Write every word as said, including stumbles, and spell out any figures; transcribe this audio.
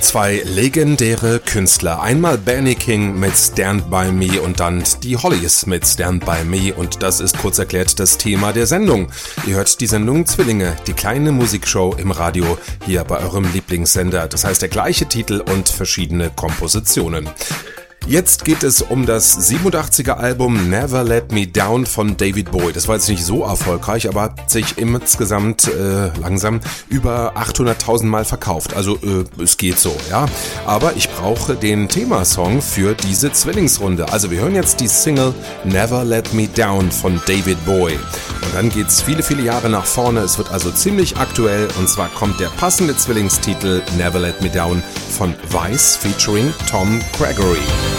Zwei legendäre Künstler. Einmal Benny King mit Stand By Me und dann die Hollies mit Stand By Me. Und das ist kurz erklärt das Thema der Sendung. Ihr hört die Sendung Zwillinge, die kleine Musikshow im Radio, hier bei eurem Lieblingssender. Das heißt der gleiche Titel und verschiedene Kompositionen. Jetzt geht es um das siebenundachtziger Album Never Let Me Down von David Bowie. Das war jetzt nicht so erfolgreich, aber hat sich insgesamt äh, langsam über achthunderttausend Mal verkauft. Also äh, es geht so, ja. Aber ich brauche den Themasong für diese Zwillingsrunde. Also wir hören jetzt die Single Never Let Me Down von David Bowie. Und dann geht's viele, viele Jahre nach vorne. Es wird also ziemlich aktuell. Und zwar kommt der passende Zwillingstitel Never Let Me Down von Vice featuring Tom Gregory.